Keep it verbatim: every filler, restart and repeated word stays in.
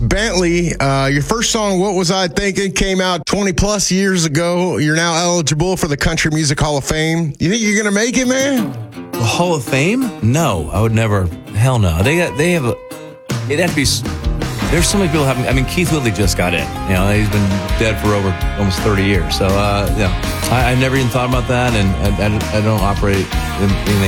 Bentley. Uh, your first song, What Was I Thinking, came out twenty plus years ago. You're now eligible for the Country Music Hall of Fame. You think you're going to make it, man? The Hall of Fame? No, I would never. Hell no. They got, they have a, it'd have to be, there's so many people having, I mean, Keith Whitley just got in. You know, he's been dead for over almost thirty years. So, uh, you know, I, I never even thought about that, and I, I, I don't operate in anything